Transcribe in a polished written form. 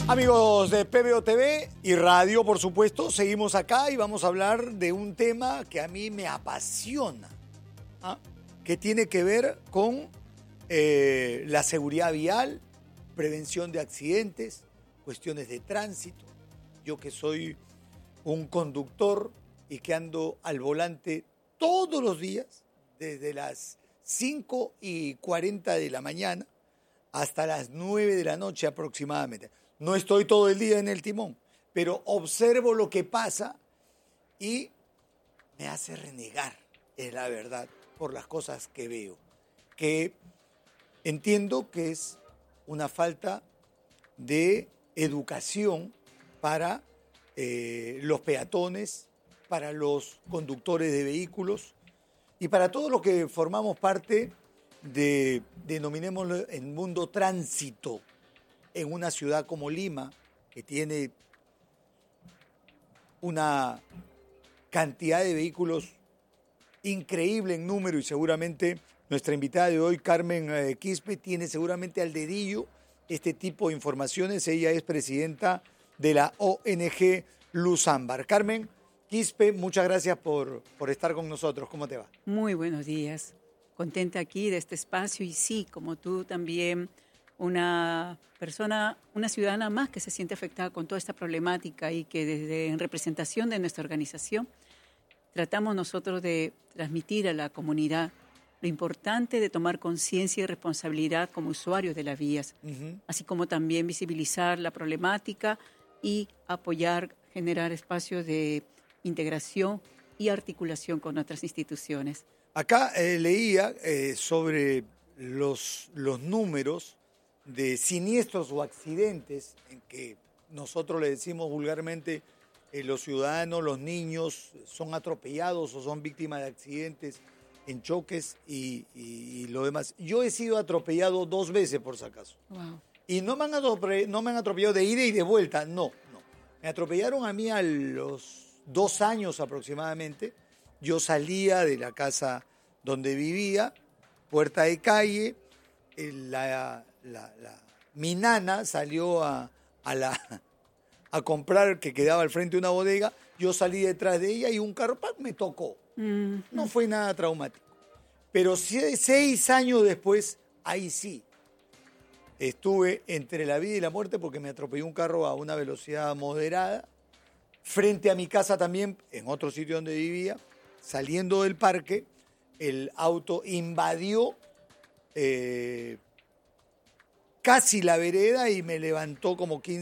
Amigos de PBO TV y radio, por supuesto, seguimos acá y vamos a hablar de un tema que a mí me apasiona, que tiene que ver con la seguridad vial, prevención de accidentes, cuestiones de tránsito. Yo que soy un conductor y que ando al volante todos los días, desde las 5:40 de la mañana hasta las 9 de la noche aproximadamente. No estoy todo el día en el timón, pero observo lo que pasa y me hace renegar, es la verdad, por las cosas que veo, que entiendo que es una falta de educación para los peatones, para los conductores de vehículos y para todos los que formamos parte de, denominémoslo, el mundo tránsito en una ciudad como Lima, que tiene una cantidad de vehículos increíble en número y seguramente nuestra invitada de hoy, Carmen Quispe, tiene seguramente al dedillo este tipo de informaciones. Ella es presidenta de la ONG Luz Ámbar. Carmen Quispe, muchas gracias por estar con nosotros. ¿Cómo te va? Muy buenos días. Contenta aquí de este espacio y sí, como tú también, una persona, una ciudadana más que se siente afectada con toda esta problemática y que desde en representación de nuestra organización tratamos nosotros de transmitir a la comunidad lo importante de tomar conciencia y responsabilidad como usuarios de las vías, así como también visibilizar la problemática y apoyar, generar espacios de integración y articulación con otras instituciones. Acá leía sobre los números de siniestros o accidentes en que nosotros le decimos vulgarmente los ciudadanos, los niños son atropellados o son víctimas de accidentes en choques y lo demás. Yo he sido atropellado 2 veces por si acaso. Wow. Y no me han atropellado de ida y de vuelta, no. Me atropellaron a mí a los 2 años aproximadamente. Yo salía de la casa donde vivía, puerta de calle, mi nana salió a comprar, que quedaba al frente de una bodega, yo salí detrás de ella y un carro me tocó. No fue nada traumático. Pero 6 años después, ahí sí, estuve entre la vida y la muerte porque me atropelló un carro a una velocidad moderada, frente a mi casa también, en otro sitio donde vivía, saliendo del parque, el auto invadió casi la vereda y me levantó como 15